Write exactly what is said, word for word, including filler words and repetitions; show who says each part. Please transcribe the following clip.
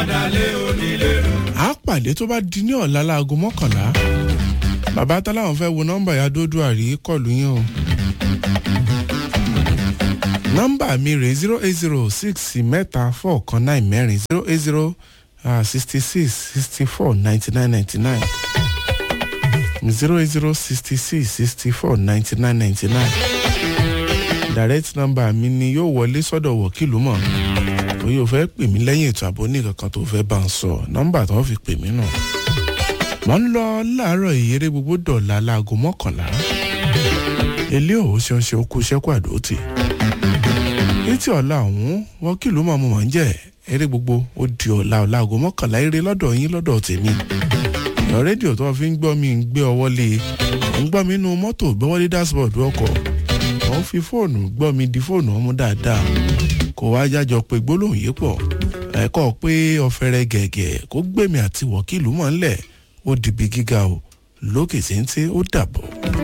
Speaker 1: a pàdé tó bá di ní ọ̀la láago mọ́kànlá bàbá táláwọn fẹ́ wo nọ́mbà ya dódú àrí kọlù yín o nọ́mbà mi rè zero eight zero six mẹ́ta four kan nine mẹ́rin zero eight zero sixty six sixty four ninety nine ninety nine zero eight zero sixty six sixty four ninety nine ninety nine direct number mi ni yóò wọlé sọ́dọ̀ wọ̀kìlú mọ̀ òye ò fẹ́ pè mí lẹ́yìn ètò àbò ní kankan tó fẹ́ bá ń sọ nọ́mbà tó fi pè mí nù. mo ń lọ láàárọ̀ ìyẹ́rẹ́ gbogbo dọ̀là láago mọ́kànlá ilé òwò ṣeun ṣe okú ṣẹ́kù àdótì etí ọ̀la ọ̀hún wọ̀kìlú mọ̀ mo mọ̀ ń jẹ́ eré gbogbo ó di ọ̀la ọ̀la aago mọ́kànlá eré lọ́dọ̀ yín lọ́dọ̀ tèmi ìyọ̀ rédíò tó fi ń gbọ́ mi ń gbé ọwọ́ lé ń gbọ́ mi nínú mọ́tò gbọ́wọ́lé dashboard ọkọ̀ wọ́n fi fóònù gbọ́ mi di fóònù ọmú dáadáa kò wá jájọ pé gbólóhùn yìí pọ̀ ẹ̀kọ́ pé ọ̀fẹ́rẹ́ gẹ̀gẹ̀ kó gbèmí àti wọ̀kìlú mọ́ ńlẹ̀ ó dìbì gíga o lókè téńté ó dàbọ̀.